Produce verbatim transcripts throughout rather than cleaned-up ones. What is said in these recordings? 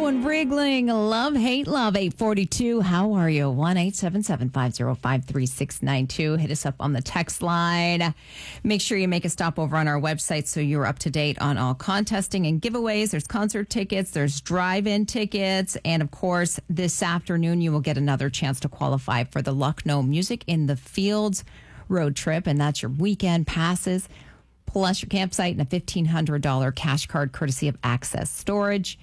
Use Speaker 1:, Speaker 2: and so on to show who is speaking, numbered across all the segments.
Speaker 1: and Riegling. Love, hate, love. eight forty-two. How are you? one eight seven seven, five zero five, three six nine two. Hit us up on the text line. Make sure you make a stop over on our website so you're up to date on all contesting and giveaways. There's concert tickets, there's drive-in tickets, and of course, this afternoon you will get another chance to qualify for the Lucknow Music in the Fields road trip, and that's your weekend passes, plus your campsite and a fifteen hundred dollars cash card courtesy of Access Storage.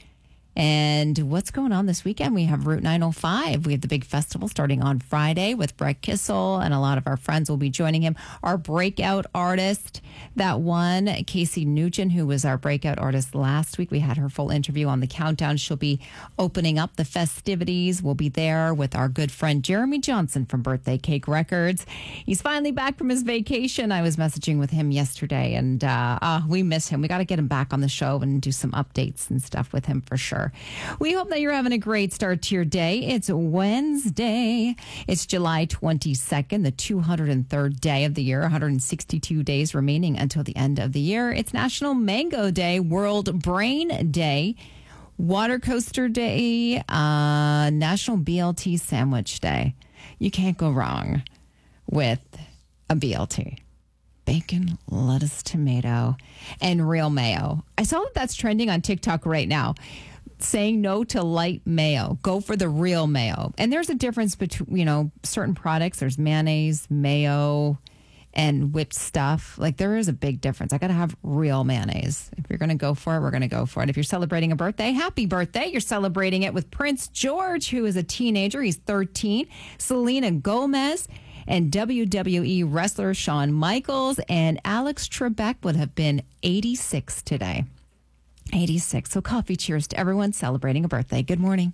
Speaker 1: And what's going on this weekend? We have Route nine oh five. We have the big festival starting on Friday with Brett Kissel, and a lot of our friends will be joining him. Our breakout artist, that one, Casey Nugent, who was our breakout artist last week. We had her full interview on the countdown. She'll be opening up the festivities. We'll be there with our good friend Jeremy Johnson from Birthday Cake Records. He's finally back from his vacation. I was messaging with him yesterday, and uh, uh, we miss him. We got to get him back on the show and do some updates and stuff with him for sure. We hope that you're having a great start to your day. It's Wednesday. It's July twenty-second, the two hundred third day of the year, one hundred sixty-two days remaining until the end of the year. It's National Mango Day, World Brain Day, Water Coaster Day, uh, National B L T Sandwich Day. You can't go wrong with a B L T. Bacon, lettuce, tomato, and real mayo. I saw that that's trending on TikTok right now. Saying no to light mayo. Go for the real mayo. And there's a difference between, you know, certain products. There's mayonnaise, mayo, and whipped stuff. Like, there is a big difference. I got to have real mayonnaise. If you're going to go for it, we're going to go for it. If you're celebrating a birthday, happy birthday. You're celebrating it with Prince George, who is a teenager. He's thirteen. Selena Gomez and W W E wrestler Shawn Michaels and Alex Trebek would have been eighty-six today. eighty-six. So coffee cheers to everyone celebrating a birthday. Good morning.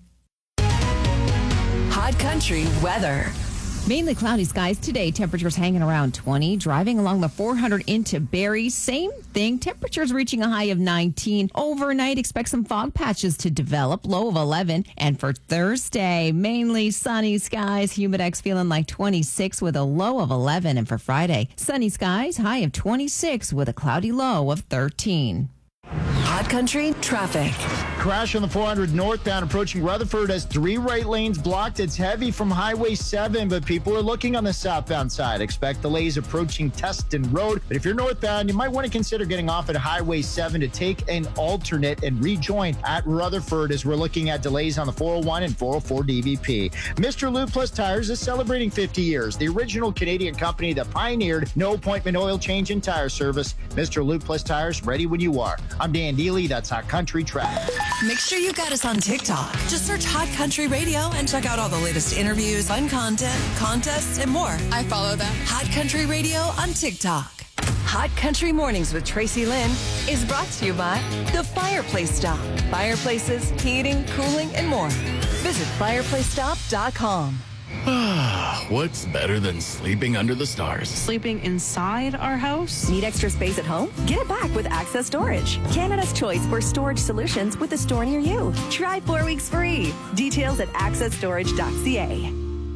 Speaker 2: Hot Country weather.
Speaker 1: Mainly cloudy skies today. Temperatures hanging around twenty. Driving along the four hundred into Barrie. Same thing. Temperatures reaching a high of nineteen. Overnight, expect some fog patches to develop. Low of eleven. And for Thursday, mainly sunny skies. Humidex feeling like twenty-six with a low of eleven. And for Friday, sunny skies. High of twenty-six with a cloudy low of thirteen.
Speaker 2: Hot Country traffic.
Speaker 3: Crash on the four hundred northbound approaching Rutherford has three right lanes blocked. It's heavy from Highway seven, but people are looking on the southbound side. Expect delays approaching Teston Road. But if you're northbound, you might want to consider getting off at Highway seven to take an alternate and rejoin at Rutherford, as we're looking at delays on the four oh one and four oh four D V P. Mister Lube Plus Tires is celebrating fifty years. The original Canadian company that pioneered no appointment oil change and tire service. Mister Lube Plus Tires, ready when you are. I'm Dan Deely. That's Hot Country Traffic.
Speaker 2: Make sure you got us on TikTok. Just search Hot Country Radio and check out all the latest interviews, fun content, contests, and more.
Speaker 4: I follow them.
Speaker 2: Hot Country Radio on TikTok. Hot Country Mornings with Tracy Lynn is brought to you by The Fireplace Stop. Fireplaces, heating, cooling, and more. Visit fireplace stop dot com.
Speaker 5: What's better than sleeping under the stars?
Speaker 4: Sleeping inside our house?
Speaker 6: Need extra space at home? Get it back with Access Storage. Canada's choice for storage solutions with a store near you. Try four weeks free. Details at access storage dot c a.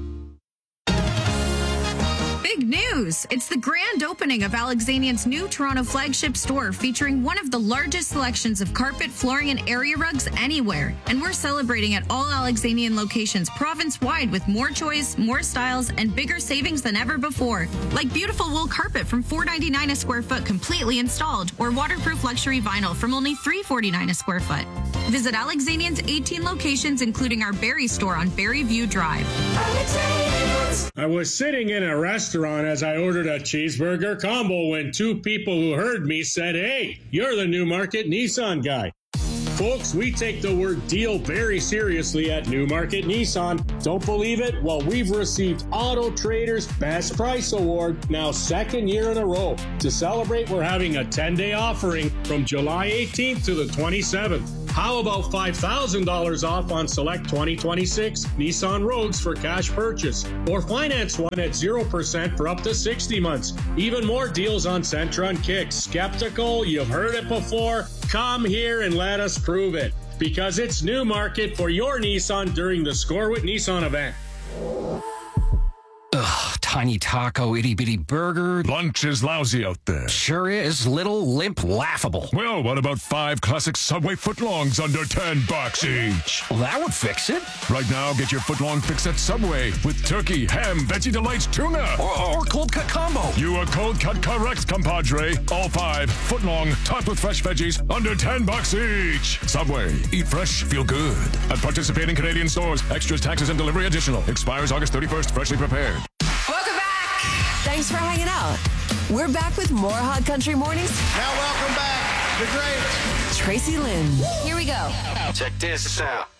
Speaker 7: Big news! It's the grand opening of Alexanian's new Toronto flagship store, featuring one of the largest selections of carpet, flooring, and area rugs anywhere. And we're celebrating at all Alexanian locations province-wide with more choice, more styles, and bigger savings than ever before. Like beautiful wool carpet from four dollars and ninety-nine cents a square foot completely installed, or waterproof luxury vinyl from only three dollars and forty-nine cents a square foot. Visit Alexanian's eighteen locations, including our Barrie store on Barrie View Drive.
Speaker 8: I was sitting in a restaurant as I ordered a cheeseburger combo when two people who heard me said, "Hey, you're the Newmarket Nissan guy." Folks, we take the word deal very seriously at Newmarket Nissan. Don't believe it? Well, we've received Auto Trader's Best Price Award now second year in a row. To celebrate, we're having a ten-day offering from July eighteenth to the twenty-seventh. How about five thousand dollars off on select twenty twenty-six Nissan Rogues for cash purchase? Or finance one at zero percent for up to sixty months. Even more deals on Sentra and Kicks. Skeptical? You've heard it before? Come here and let us prove it. Because it's Newmarket for your Nissan during the Score with Nissan event.
Speaker 5: Ugh,
Speaker 9: tiny taco, itty-bitty burger.
Speaker 10: Lunch is lousy out there.
Speaker 9: Sure is. Little, limp, laughable.
Speaker 10: Well, what about five classic Subway footlongs under ten bucks each?
Speaker 9: Well, that would fix it.
Speaker 10: Right now, get your footlong fix at Subway with turkey, ham, Veggie Delights, tuna.
Speaker 9: Or, or cold cut combo.
Speaker 10: You are cold cut correct, compadre. All five footlong, topped with fresh veggies, under ten bucks each. Subway. Eat fresh, feel good. At participating Canadian stores. Extras, taxes, and delivery additional. Expires August thirty-first. Freshly prepared.
Speaker 2: Welcome back. Thanks for hanging out. We're back with more Hot Country Mornings.
Speaker 11: Now welcome back the great
Speaker 2: Tracy Lynn.
Speaker 12: Here we go.
Speaker 13: Check this out.